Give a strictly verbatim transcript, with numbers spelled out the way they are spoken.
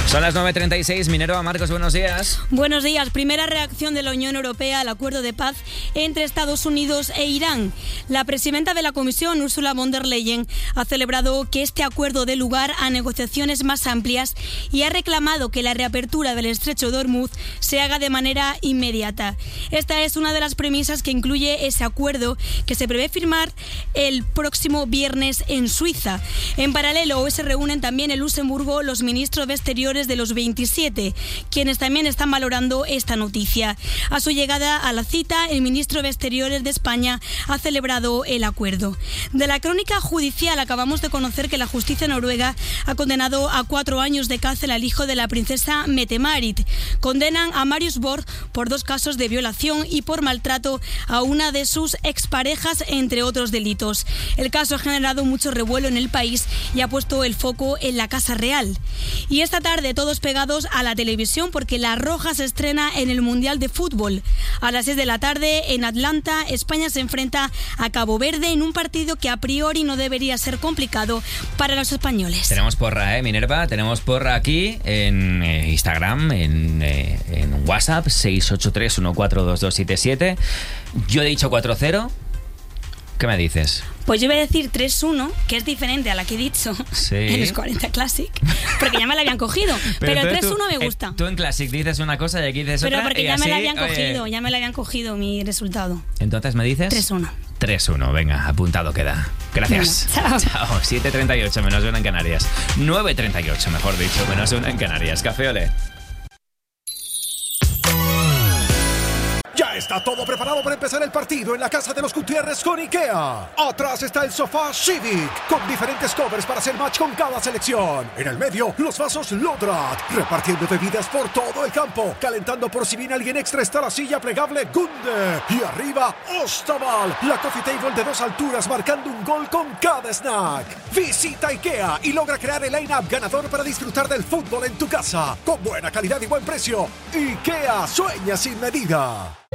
Son las nueve treinta y seis. Minerva, Marcos, buenos días. Buenos días. Primera reacción de la Unión Europea al acuerdo de paz entre Estados Unidos e Irán. La presidenta de la Comisión, Ursula von der Leyen, ha celebrado que este acuerdo dé lugar a negociaciones más amplias y ha reclamado que la reapertura del estrecho de Hormuz se haga de manera inmediata. Esta es una de las premisas que incluye ese acuerdo que se prevé firmar el próximo viernes en Suiza. En paralelo, hoy se reúnen también en Luxemburgo los ministros de Exteriores de los veintisiete, quienes también están valorando esta noticia. A su llegada a la cita, el ministro de Exteriores de España ha celebrado el acuerdo. De la crónica judicial acabamos de conocer que la justicia noruega ha condenado a cuatro años de cárcel al hijo de la princesa Mette-Marit. Condenan a Marius Borg por dos casos de violación y por maltrato a una de sus exparejas, entre otros delitos. El caso ha generado mucho revuelo en el país y ha puesto el foco en la Casa Real. Y esta tarde todos pegados a la televisión porque La Roja se estrena en el Mundial de Fútbol. A las seis de la tarde en Atlanta, España se enfrenta a Cabo Verde en un partido que a priori no debería ser complicado para los españoles. Tenemos porra, ¿eh, Minerva? Tenemos porra aquí en eh, Instagram, en, eh, en WhatsApp, seis ocho tres uno cuatro dos dos siete siete. Yo he dicho cuatro cero. ¿Qué me dices? Pues yo voy a decir tres uno, que es diferente a la que he dicho sí. en los cuarenta Classic, porque ya me la habían cogido. Pero, pero el tres uno me gusta. Eh, tú en Classic dices una cosa y aquí dices pero otra. Pero porque ya así, me la habían oye... cogido, ya me la habían cogido mi resultado. Entonces me dices... tres uno. tres uno, venga, apuntado queda. Gracias. Bueno, chao. Chao. siete treinta y ocho, menos uno en Canarias. nueve treinta y ocho, mejor dicho, menos uno en Canarias. Café Olé. Ya está todo preparado para empezar el partido en la casa de los Gutiérrez con IKEA. Atrás está el sofá Civic, con diferentes covers para hacer match con cada selección. En el medio, los vasos Lodrat, repartiendo bebidas por todo el campo. Calentando por si viene alguien extra está la silla plegable Gunde. Y arriba, Ostaval, la coffee table de dos alturas marcando un gol con cada snack. Visita IKEA y logra crear el line-up ganador para disfrutar del fútbol en tu casa. Con buena calidad y buen precio. IKEA, sueña sin medida.